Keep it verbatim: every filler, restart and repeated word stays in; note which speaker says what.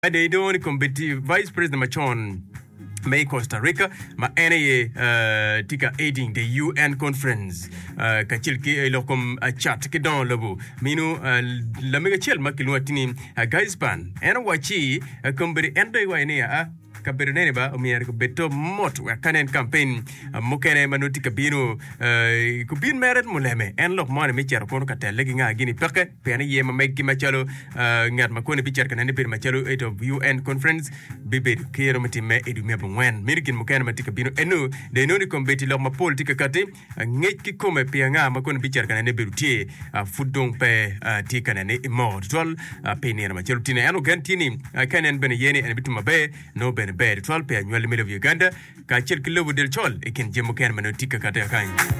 Speaker 1: They don't compete Vice President Machon May Costa Rica ma N A uh, tika aiding the U N conference uh, ka chilki lokom uh, chat ke don labo minu uh, la mega chel makilu atini uh, guys pan ena wachi uh, kombere endo wa ne a kabere ne ba umier ko beto mot wa kanen campaign uh, mokene manuti kabino uh, ko bin meret muleme en lok mon mi cher kono katelle gi nga gini peke pene yema meggi machalo uh, ngat makone bi cher kanane bir machalo eight of U N conference bebe kero mati me edu me bwen mirkin mokene mati kabino enu de noni kombeti lok ma politika kate uh, ngek ki kome pe nga makone bi cher kanane biru tie uh, fudong pe uh, tie kanane imod tol uh, pe ne machalo tine anu gantini uh, kanen bene yene en bituma be no bene be twelve pe annual mele of Uganda ka cher kilo del chol ikin jemo ken manotika kate kan